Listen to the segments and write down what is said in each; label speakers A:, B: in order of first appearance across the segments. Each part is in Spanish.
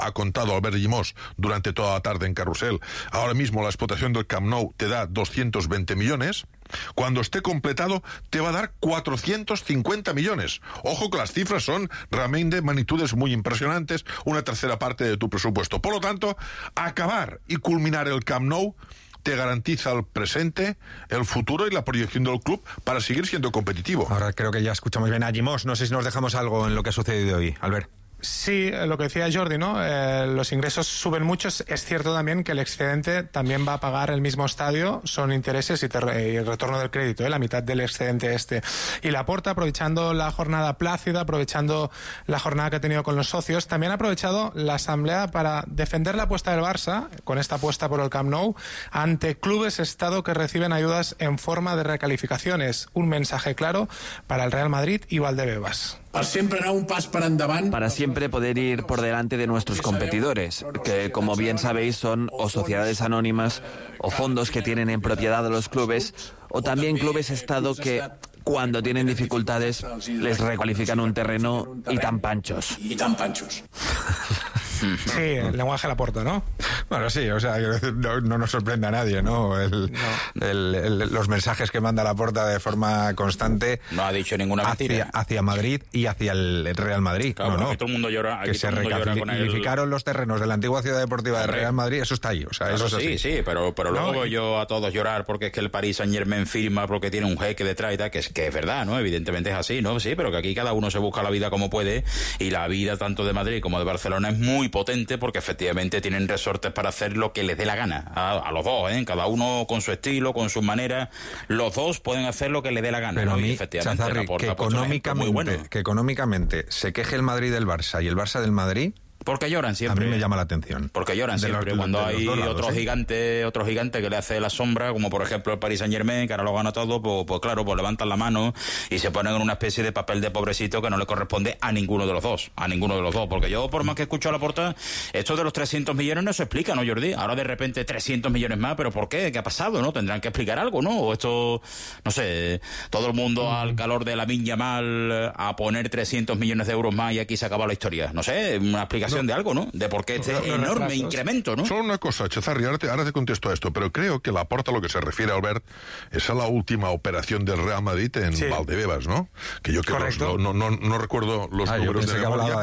A: ha contado Albert Llimós durante toda la tarde en Carrusel. Ahora mismo la explotación del Camp Nou te da 220 millones. Cuando esté completado te va a dar 450 millones. Ojo que las cifras son realmente de magnitudes muy impresionantes, una tercera parte de tu presupuesto. Por lo tanto, acabar y culminar el Camp Nou te garantiza el presente, el futuro y la proyección del club para seguir siendo competitivo.
B: Ahora creo que ya escuchamos bien a Llimós. No sé si nos dejamos algo en lo que ha sucedido hoy, Albert.
C: Sí, lo que decía Jordi, ¿no? Los ingresos suben mucho. Es cierto también que el excedente también va a pagar el mismo estadio, son intereses y el retorno del crédito, la mitad del excedente este. Y Laporta, aprovechando la jornada plácida, aprovechando la jornada que ha tenido con los socios, también ha aprovechado la asamblea para defender la apuesta del Barça, con esta apuesta por el Camp Nou, ante clubes Estado que reciben ayudas en forma de recalificaciones. Un mensaje claro para el Real Madrid y Valdebebas.
D: Para siempre poder ir por delante de nuestros competidores, que como bien sabéis son o sociedades anónimas o fondos que tienen en propiedad a los clubes, o también clubes Estado que cuando tienen dificultades les recualifican un terreno y tan panchos.
C: Sí, el lenguaje Laporta, ¿no?
B: Bueno, sí, o sea, no nos sorprende a nadie, ¿no? Los mensajes que manda Laporta de forma constante.
E: No ha dicho ninguna mentira.
B: Hacia Madrid y hacia el Real Madrid.
E: Claro,
B: no.
E: Aquí todo el mundo llora.
B: Que se recalificaron los terrenos de la antigua ciudad deportiva del Real Madrid, eso está ahí. O sea,
E: claro,
B: eso es así.
E: Sí, pero luego voy yo a todos llorar porque es que el Paris Saint-Germain firma porque tiene un jeque detrás y tal, que es verdad, ¿no? Evidentemente es así, ¿no? Sí, pero que aquí cada uno se busca la vida como puede y la vida tanto de Madrid como de Barcelona es muy potente porque efectivamente tienen resortes para hacer lo que les dé la gana a los dos, cada uno con su estilo, con sus maneras, los dos pueden hacer lo que les dé la gana.
B: Pero
E: ¿no?
B: a mí,
E: y efectivamente
B: Chazarri, que económicamente se queje el Madrid del Barça y el Barça del Madrid,
E: porque lloran siempre.
B: A mí me llama la atención.
E: Porque lloran siempre. Cuando hay otro gigante que le hace la sombra, como por ejemplo el Paris Saint-Germain, que ahora lo gana todo, pues claro, pues levantan la mano y se ponen en una especie de papel de pobrecito que no le corresponde a ninguno de los dos. Porque yo, por más que escucho a Laporta, esto de los 300 millones no se explica, ¿no, Jordi? Ahora de repente 300 millones más, ¿pero por qué? ¿Qué ha pasado, no? Tendrán que explicar algo, ¿no? O esto, no sé, todo el mundo al calor de Lamine Yamal a poner 300 millones de euros más y aquí se acaba la historia. No sé, una explicación de algo, ¿no? De por qué este enorme incremento, ¿no?
A: Solo una cosa, Chazarri, ahora te contesto a esto, pero creo que Laporta, lo que se refiere, Albert, es a la última operación del Real Madrid en Valdebebas, ¿no? Que yo creo no recuerdo los números de memoria.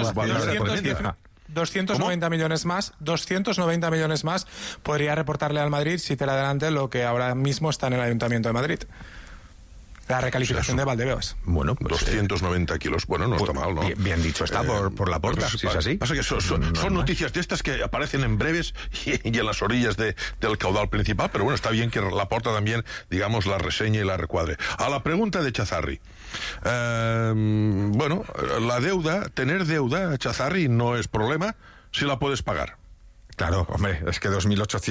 C: 290 millones más, 290 millones más podría reportarle al Madrid si te la adelante lo que ahora mismo está en el Ayuntamiento de Madrid. La recalificación de Valdebebas.
B: Bueno, pues
A: 290 kilos. Bueno, no está mal, ¿no?
B: Bien dicho está por Laporta, si es así.
A: Pasa que son noticias de estas que aparecen en breves y en las orillas del caudal principal, pero bueno, está bien que Laporta también, digamos, la reseña y la recuadre. A la pregunta de Chazarri. Bueno, la deuda, tener deuda, Chazarri, no es problema si la puedes pagar.
B: Claro, hombre, es que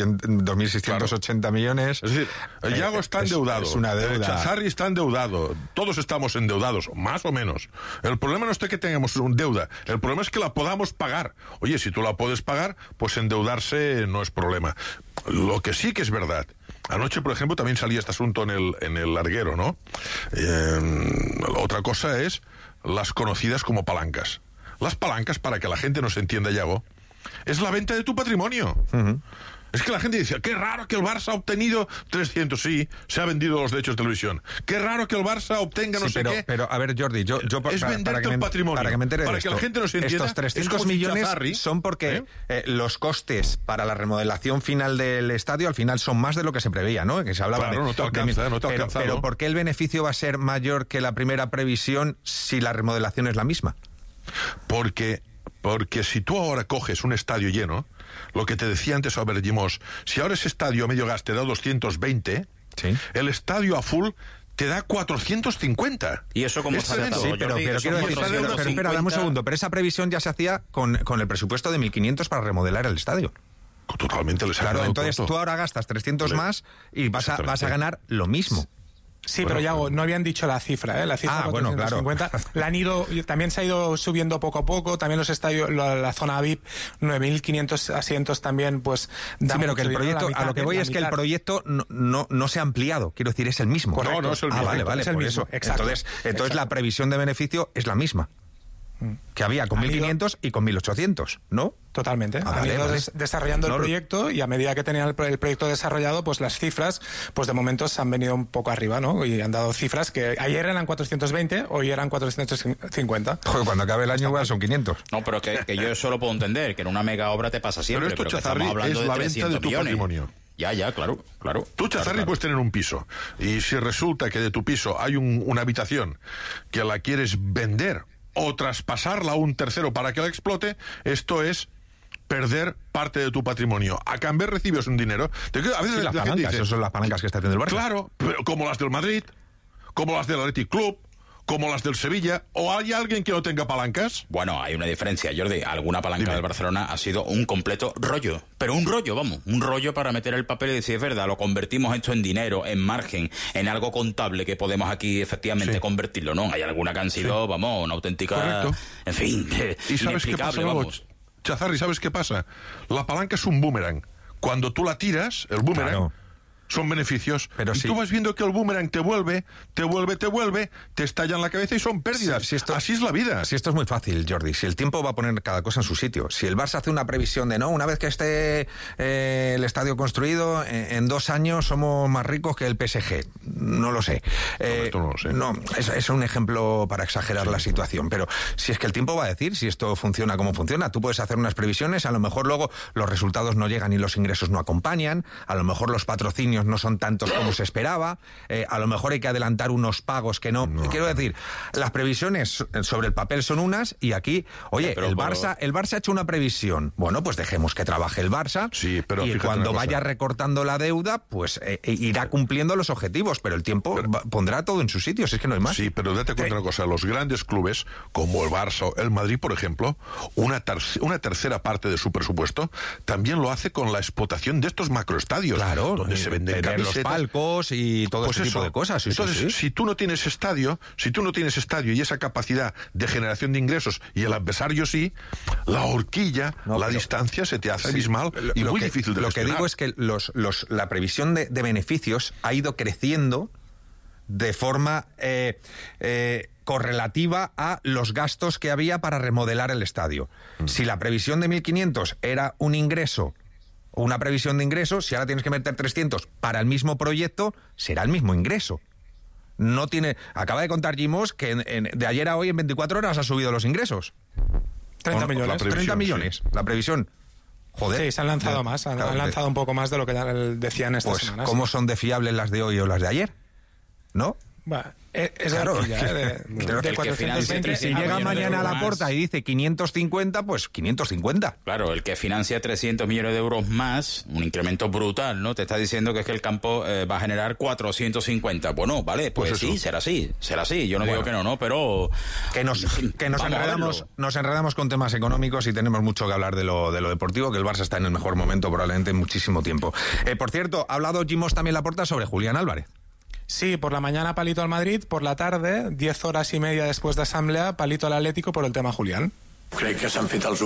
B: 2.680 millones...
A: Es decir, Yago está endeudado,
B: es una deuda.
A: Chazarri está endeudado, todos estamos endeudados, más o menos. El problema no es que tengamos una deuda, el problema es que la podamos pagar. Oye, si tú la puedes pagar, pues endeudarse no es problema. Lo que sí que es verdad, anoche, por ejemplo, también salía este asunto en el larguero, ¿no? Otra cosa es las conocidas como palancas. Las palancas, para que la gente nos entienda, Yago, es la venta de tu patrimonio. Uh-huh. Es que la gente dice, qué raro que el Barça ha obtenido 300, sí, se ha vendido los derechos de televisión. Qué raro que el Barça obtenga no sé qué.
B: Pero, a ver, Jordi, yo
A: es venderte el patrimonio.
B: Para que me entere
A: para
B: de
A: que
B: esto,
A: la gente nos entienda.
B: Estos 300 millones son porque los costes para la remodelación final del estadio al final son más de lo que se preveía, ¿no? Que se hablaba
A: no te alcanza.
B: Pero ¿por qué el beneficio va a ser mayor que la primera previsión si la remodelación es la misma?
A: Porque si tú ahora coges un estadio lleno, lo que te decía antes Albert Llimós, si ahora ese estadio a medio gas te da 220, ¿sí? El estadio a full te da 450.
E: ¿Y eso cómo está tratado?
B: Sí, pero quiero decir, espera, dame un segundo, pero esa previsión ya se hacía con el presupuesto de 1.500 para remodelar el estadio.
A: Totalmente les ha
B: Claro, entonces
A: corto.
B: tú ahora gastas 300 más y vas a ganar lo mismo.
C: Sí, pero Yago, no habían dicho la cifra, la cifra 450.
B: Claro.
C: La han ido, también se ha ido subiendo poco a poco, también los estadios, la zona VIP, 9.500 asientos también, pues...
B: Sí, pero que el proyecto, a lo que voy es que el proyecto no se ha ampliado, quiero decir, es el mismo.
A: Correcto. No es el mismo.
B: Vale,
C: es el
B: por
C: mismo.
B: eso.
C: Exacto.
B: Entonces la previsión de beneficio es la misma. que había con 1.500 y con 1.800, ¿no?
C: Totalmente. Han ido desarrollando el proyecto, y a medida que tenían el proyecto desarrollado, pues las cifras, pues de momento se han venido un poco arriba, ¿no? Y han dado cifras que ayer eran 420, hoy eran 450.
B: Joder, cuando acabe el año igual son 500.
E: No, pero que yo eso lo puedo entender, que en una mega obra te pasa siempre,
A: pero esto,
E: que estamos hablando
A: es
E: de
A: la venta de tu patrimonio.
E: Ya, claro.
A: Tú, Chazarri, puedes tener un piso, y si resulta que de tu piso hay una habitación que la quieres vender o traspasarla a un tercero para que la explote, esto es perder parte de tu patrimonio. A cambio recibes un dinero. A veces
B: las palancas, dice, esas son las palancas que está haciendo el Barça.
A: Claro, pero como las del Madrid, como las del Athletic Club, como las del Sevilla. ¿O hay alguien que no tenga palancas?
E: Bueno, hay una diferencia, Jordi. Alguna palanca del Barcelona ha sido un completo rollo. Pero un rollo para meter el papel y decir, es verdad, lo convertimos esto en dinero, en margen, en algo contable que podemos aquí efectivamente convertirlo, ¿no? Hay alguna que han sido, una auténtica...
A: Correcto.
E: En fin,
A: ¿Y sabes qué pasa, Chazarri, ¿sabes qué pasa? La palanca es un boomerang. Cuando tú la tiras, el boomerang... Claro. Son beneficios, pero y tú vas viendo que el boomerang te vuelve, te estalla en la cabeza y son pérdidas. Así es la vida.
B: Si esto es muy fácil, Jordi. Si el tiempo va a poner cada cosa en su sitio. Si el Barça hace una previsión de una vez que esté el estadio construido, en 2 años somos más ricos que el PSG. No lo sé.
A: Esto no lo sé.
B: No, es un ejemplo para exagerar la situación. Pero si es que el tiempo va a decir si esto funciona como funciona. Tú puedes hacer unas previsiones, a lo mejor luego los resultados no llegan y los ingresos no acompañan, a lo mejor los patrocinios no son tantos como se esperaba, a lo mejor hay que adelantar unos pagos que no. Quiero decir, las previsiones sobre el papel son unas, y aquí, oye, el Barça ha hecho una previsión. Bueno, pues dejemos que trabaje el Barça, y cuando vaya recortando la deuda, pues irá cumpliendo los objetivos, pero el tiempo pondrá todo en su sitio, si es que no hay más.
A: Sí, pero date cuenta una cosa, los grandes clubes, como el Barça o el Madrid, por ejemplo, una tercera parte de su presupuesto también lo hace con la explotación de estos macroestadios, donde se venden camisetas,
B: los palcos y todo ese tipo de cosas.
A: Entonces, si tú no tienes estadio y esa capacidad de generación de ingresos, y el adversario sí, la horquilla, distancia se te hace abismal y muy difícil de gestionar.
B: Lo que digo es que la previsión de beneficios ha ido creciendo de forma correlativa a los gastos que había para remodelar el estadio. Si la previsión de 1.500 era un ingreso, una previsión de ingresos, si ahora tienes que meter 300 para el mismo proyecto, será el mismo ingreso. No tiene... Acaba de contar Jimos que de ayer a hoy en 24 horas ha subido los ingresos.
C: 30 millones.
B: 30 millones, la previsión. Joder.
C: Sí, se han lanzado más, han lanzado un poco más de lo que decían estas semanas.
B: ¿Cómo son de fiables las de hoy o las de ayer? ¿No?
C: Es la horquilla, de 420.
B: Si llega mañana a la puerta y dice 550, pues 550.
E: Claro, el que financia 300 millones de euros más, un incremento brutal, ¿no? Te está diciendo que es que el campo va a generar 450. Bueno, vale, pues sí, será así. Yo no digo que no, pero...
B: Que nos enredamos con temas económicos y tenemos mucho que hablar de lo deportivo, que el Barça está en el mejor momento probablemente en muchísimo tiempo. Por cierto, ha hablado Jimos también Laporta sobre Julián Álvarez.
C: Sí, por la mañana palito al Madrid, por la tarde, 10 horas y media después de asamblea, palito al Atlético por el tema Julián.
F: Creo que se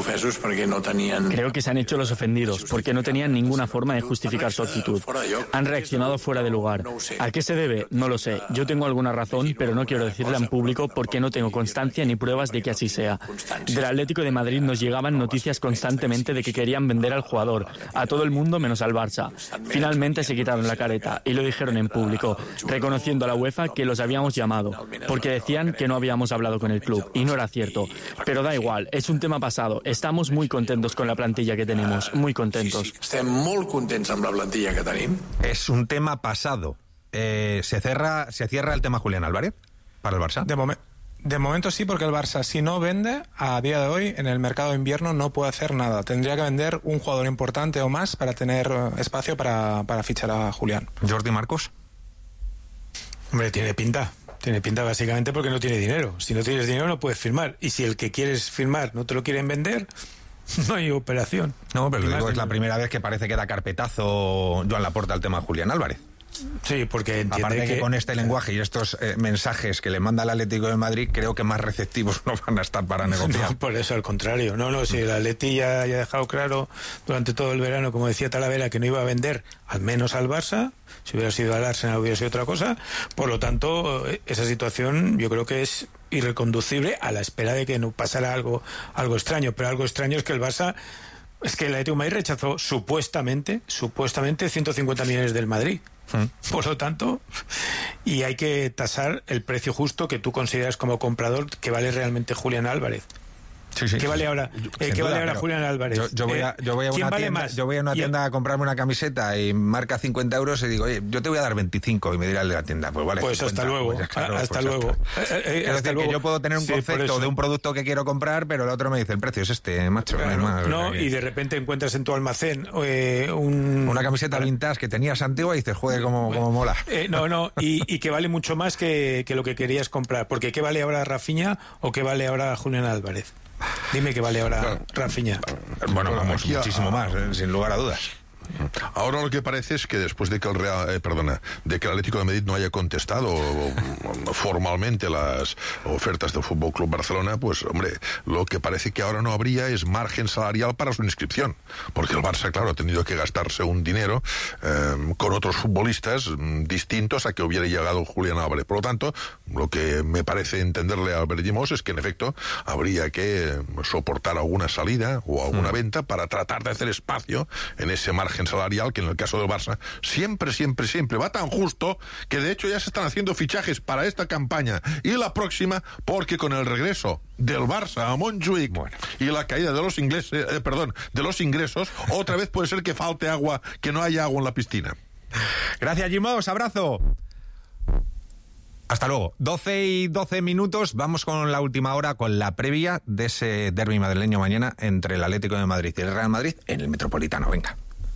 F: han hecho los ofendidos porque no tenían ninguna forma de justificar su actitud. Han reaccionado fuera de lugar. ¿A qué se debe? No lo sé. Yo tengo alguna razón, pero no quiero decirla en público porque no tengo constancia ni pruebas de que así sea. Del Atlético de Madrid nos llegaban noticias constantemente de que querían vender al jugador, a todo el mundo menos al Barça. Finalmente se quitaron la careta y lo dijeron en público, reconociendo a la UEFA que los habíamos llamado, porque decían que no habíamos hablado con el club, y no era cierto. Pero da igual. Es un tema pasado. Estamos muy contentos con la plantilla que tenemos, muy contentos. Sí, estem molt contents amb la plantilla que tenim.
B: Es un tema pasado. ¿Se cierra el tema Julián Álvarez para el Barça?
C: De momento sí, porque el Barça, si no vende, a día de hoy, en el mercado de invierno no puede hacer nada. Tendría que vender un jugador importante o más para tener espacio para fichar a Julián.
B: ¿Jordi Marcos?
G: Hombre, tiene pinta. Tiene pinta básicamente porque no tiene dinero. Si no tienes dinero no puedes firmar. Y si el que quieres firmar no te lo quieren vender, no hay operación.
B: No, pero digo, es la primera vez que parece que da carpetazo Joan Laporta al tema de Julián Álvarez.
G: Sí, porque entiende
B: aparte que con este lenguaje y estos mensajes que le manda el Atlético de Madrid, creo que más receptivos no van a estar para negociar.
G: No, por eso, al contrario. No, si el Atleti ya ha dejado claro durante todo el verano, como decía Talavera, que no iba a vender, al menos al Barça. Si hubiera sido al Arsenal hubiera sido otra cosa. Por lo tanto, esa situación yo creo que es irreconducible a la espera de que no pasara algo extraño. Pero algo extraño es que el Barça... Es que el Atlético de Madrid rechazó supuestamente 150 millones del Madrid. Por lo tanto, y hay que tasar el precio justo que tú consideras como comprador que vale realmente Julián Álvarez.
B: Sí.
G: ¿Qué vale ahora? ¿Qué vale ahora Julián Álvarez?
B: Yo voy a una tienda a comprarme una camiseta y marca 50 euros y digo, oye, yo te voy a dar 25, y me dirá el de la tienda, pues vale.
G: Pues
B: 50,
G: hasta luego.
B: Pues claro,
G: hasta luego.
B: Quiero decir que yo puedo tener un concepto de un producto que quiero comprar, pero el otro me dice, el precio es este, macho.
G: Claro, y de repente encuentras en tu almacén
B: una camiseta vintage que tenías antigua y dices, joder, cómo mola.
G: Y que vale mucho más que lo que querías comprar. Porque ¿qué vale ahora Rafinha o qué vale ahora Julián Álvarez? Dime qué vale ahora Rafinha.
B: Bueno, vamos, muchísimo más, sin lugar a dudas.
A: Ahora lo que parece es que después de que de que el Atlético de Madrid no haya contestado formalmente las ofertas del Fútbol Club Barcelona, pues hombre, lo que parece que ahora no habría es margen salarial para su inscripción, porque el Barça, claro, ha tenido que gastarse un dinero con otros futbolistas distintos a que hubiera llegado Julián Álvarez. Por lo tanto, lo que me parece entenderle a Albert Llimós es que en efecto habría que soportar alguna salida o alguna venta para tratar de hacer espacio en ese margen salarial que en el caso del Barça siempre va tan justo que de hecho ya se están haciendo fichajes para esta campaña y la próxima, porque con el regreso del Barça a Montjuic y la caída de los de los ingresos, otra vez puede ser que falte agua, que no haya agua en la piscina.
B: Gracias, Llimós, abrazo. Hasta luego. 12:12, vamos con la última hora, con la previa de ese derbi madrileño mañana entre el Atlético de Madrid y el Real Madrid en el Metropolitano. Venga.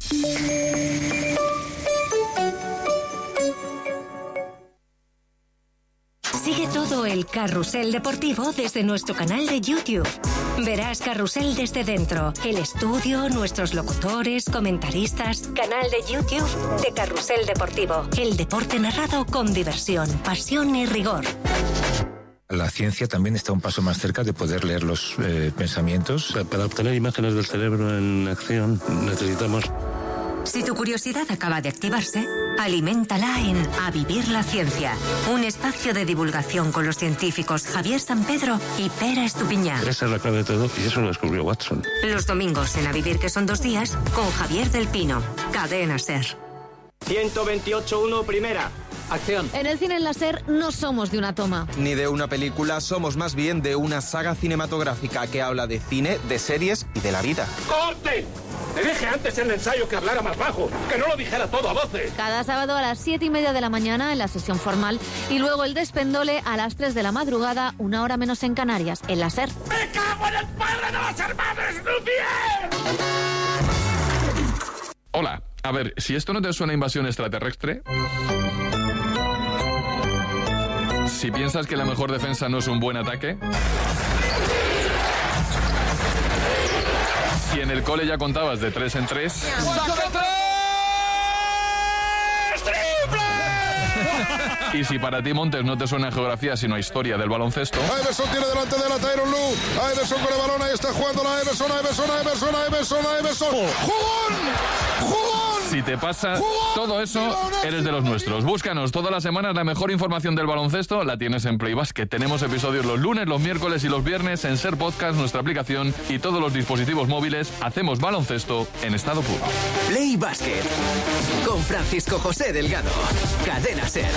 H: Sigue todo el carrusel deportivo desde nuestro canal de YouTube. Verás Carrusel desde dentro, el estudio, nuestros locutores, comentaristas. Canal de YouTube de Carrusel Deportivo. El deporte narrado con diversión, pasión y rigor.
I: La ciencia también está un paso más cerca de poder leer los pensamientos.
J: Para obtener imágenes del cerebro en acción necesitamos...
H: Si tu curiosidad acaba de activarse, aliméntala en A Vivir la Ciencia, un espacio de divulgación con los científicos Javier Sampedro y Pera Estupiñán.
J: Esa es la clave de todo y eso lo descubrió Watson.
H: Los domingos en A Vivir, que son 2 días, con Javier del Pino. Cadena SER.
K: 128.1 primera. Acción.
L: En el cine en la SER no somos de una toma.
M: Ni de una película, somos más bien de una saga cinematográfica que habla de cine, de series y de la vida.
K: ¡Corte! Te dije antes en el ensayo que hablara más bajo, que no lo dijera todo a voces.
L: Cada sábado a las 7:30 de la mañana en la sesión formal y luego el despendole a las 3 de la madrugada, 1 hora menos en Canarias, en la SER.
K: ¡Me cago en el padre de los hermanos Lupier!
N: Hola, a ver, si esto no te suena a invasión extraterrestre... Si piensas que la mejor defensa no es un buen ataque... Si en el cole ya contabas de 3 en 3... Y si para ti, Montes, no te suena a geografía sino a historia del baloncesto...
O: Iverson tiene delante de la Tyronn Lue. Iverson con el balón, ahí está jugando la Iverson. ¡Jugón!
N: Si te pasa todo eso, eres de los nuestros. Búscanos todas las semanas, la mejor información del baloncesto la tienes en Play Basket. Tenemos episodios los lunes, los miércoles y los viernes en SER Podcast, nuestra aplicación y todos los dispositivos móviles. Hacemos baloncesto en estado puro.
P: Play Basket con Francisco José Delgado. Cadena SER.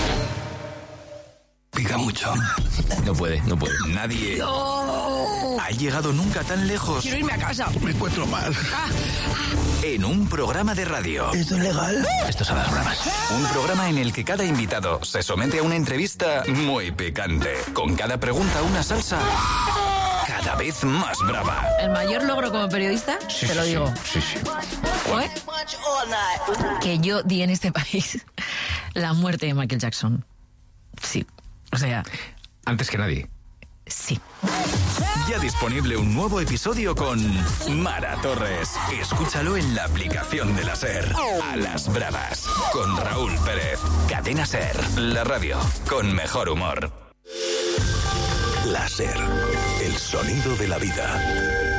Q: Pica mucho. No puede. Nadie ha llegado nunca tan lejos.
P: Quiero irme a casa.
Q: Me encuentro mal. En un programa de radio.
P: ¿Esto es legal?
Q: Esto son las bromas. Un programa en el que cada invitado se somete a una entrevista muy picante. Con cada pregunta una salsa cada vez más brava.
R: El mayor logro como periodista,
Q: sí,
R: te lo digo.
Q: Sí.
R: ¿Fue? Que yo di en este país la muerte de Michael Jackson. Sí. O sea...
B: Antes que nadie.
R: Sí.
Q: Ya disponible un nuevo episodio con Mara Torres. Escúchalo en la aplicación de la SER. A las bravas, con Raúl Pérez. Cadena SER, la radio con mejor humor.
S: La SER, el sonido de la vida.